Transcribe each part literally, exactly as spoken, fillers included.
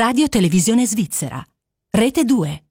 Radio Televisione Svizzera. Rete due.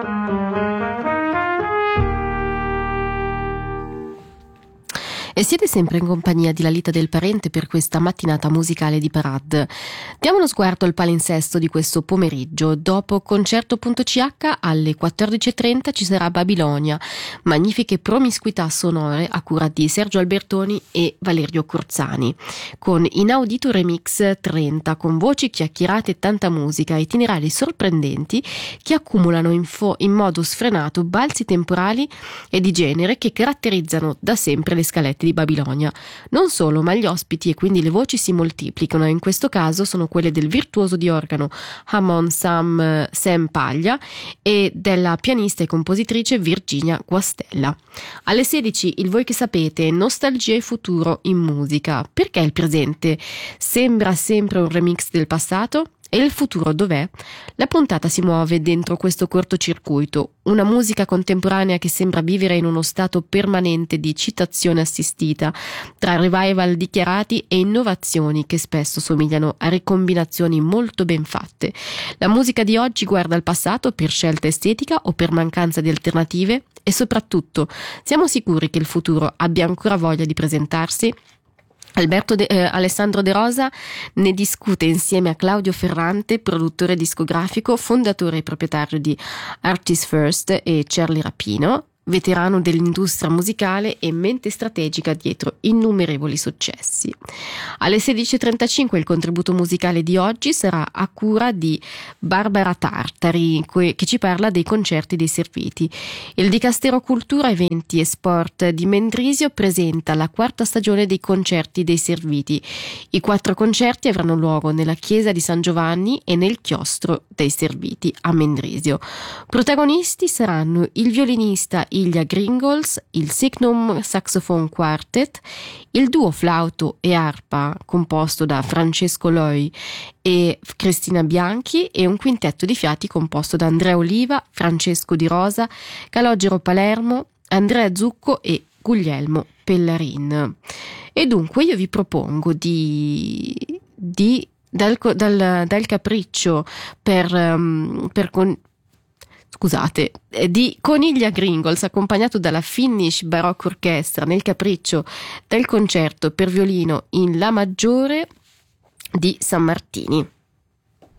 E siete sempre in compagnia di Lalita Del Parente per questa mattinata musicale di Parade. Diamo uno sguardo al palinsesto di questo pomeriggio. Dopo concerto.ch alle quattordici e trenta ci sarà Babilonia, magnifiche promiscuità sonore a cura di Sergio Albertoni e Valerio Corzani, con Inaudito Remix trenta, con voci, chiacchierate e tanta musica, itinerari sorprendenti che accumulano in, fo- in modo sfrenato balzi temporali e di genere che caratterizzano da sempre le scalette di Babilonia. Non solo, ma gli ospiti e quindi le voci si moltiplicano, e in questo caso sono quelle del virtuoso di organo Hamon Sam, Sam Paglia e della pianista e compositrice Virginia Guastella. Alle sedici il Voi che sapete, nostalgia e futuro in musica. Perché il presente sembra sempre un remix del passato? E il futuro dov'è? La puntata si muove dentro questo cortocircuito, una musica contemporanea che sembra vivere in uno stato permanente di citazione assistita, tra revival dichiarati e innovazioni che spesso somigliano a ricombinazioni molto ben fatte. La musica di oggi guarda al passato per scelta estetica o per mancanza di alternative, e soprattutto siamo sicuri che il futuro abbia ancora voglia di presentarsi? Alberto De, eh, Alessandro De Rosa ne discute insieme a Claudio Ferrante, produttore discografico, fondatore e proprietario di Artist First, e Charlie Rapino, veterano dell'industria musicale e mente strategica dietro innumerevoli successi. Alle sedici e trentacinque il contributo musicale di oggi sarà a cura di Barbara Tartari, che ci parla dei concerti dei serviti. Il Dicastero Cultura, Eventi e Sport di Mendrisio presenta la quarta stagione dei concerti dei serviti. I quattro concerti avranno luogo nella chiesa di San Giovanni e nel chiostro dei serviti a Mendrisio. Protagonisti saranno il violinista Ilja Gringols, il Signum Saxophone Quartet, il duo flauto e arpa composto da Francesco Loi e Cristina Bianchi, e un quintetto di fiati composto da Andrea Oliva, Francesco Di Rosa, Calogero Palermo, Andrea Zucco e Guglielmo Pellarin. E dunque io vi propongo di, di dal, dal, dal capriccio per, um, per con, scusate, di Coniglia Gringols, accompagnato dalla Finnish Baroque Orchestra nel capriccio del concerto per violino in La maggiore di San Martini.